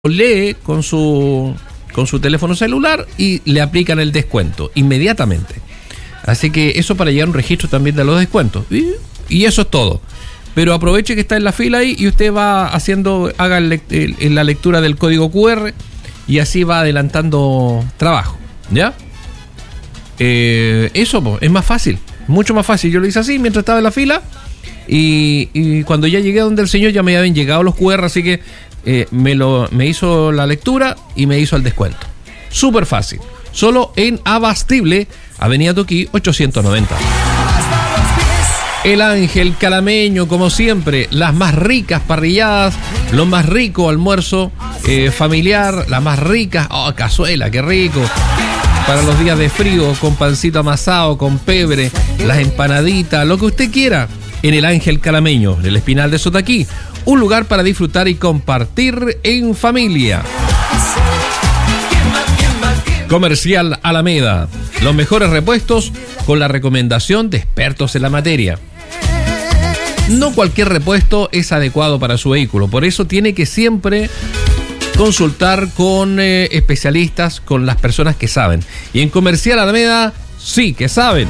lee con su teléfono celular y le aplican el descuento inmediatamente. Así que eso para llevar un registro también de los descuentos. Y eso es todo. Pero aproveche que está en la fila ahí y usted va haga la lectura del código QR y así va adelantando trabajo, ¿ya? Eso es más fácil, mucho más fácil. Yo lo hice así mientras estaba en la fila y cuando ya llegué a donde el señor ya me habían llegado los QR, así que me hizo la lectura y me hizo el descuento. Súper fácil. Solo en Abastible, Avenida Toquí 890. El Ángel Calameño, como siempre, las más ricas parrilladas, lo más rico almuerzo familiar, las más ricas, cazuela, qué rico, para los días de frío, con pancito amasado, con pebre, las empanaditas, lo que usted quiera, en el Ángel Calameño, del Espinal de Sotaquí, un lugar para disfrutar y compartir en familia. Comercial Alameda, los mejores repuestos con la recomendación de expertos en la materia. No cualquier repuesto es adecuado para su vehículo, por eso tiene que siempre consultar con especialistas, con las personas que saben. Y en Comercial Alameda, sí que saben.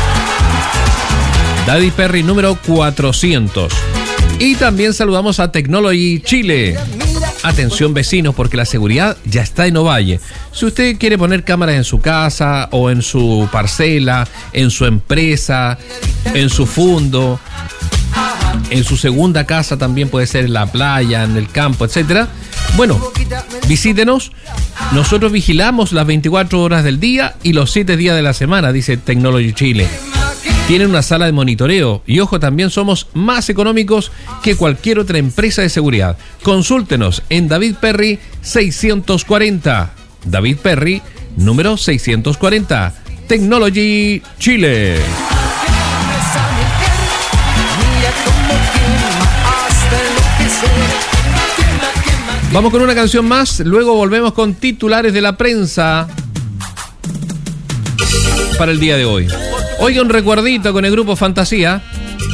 David Perry, número 400. Y también saludamos a Technology Chile. Atención vecinos, porque la seguridad ya está en Ovalle. Si usted quiere poner cámaras en su casa o en su parcela, en su empresa, en su fondo, en su segunda casa, también puede ser en la playa, en el campo, etcétera. Bueno, visítenos. Nosotros vigilamos las 24 horas del día y los 7 días de la semana, dice Technology Chile. Tienen una sala de monitoreo y, ojo, también somos más económicos que cualquier otra empresa de seguridad. Consúltenos en David Perry 640. David Perry, número 640. Technology Chile. Vamos con una canción más, luego volvemos con titulares de la prensa para el día de hoy. Oiga, un recuerdito con el grupo Fantasía.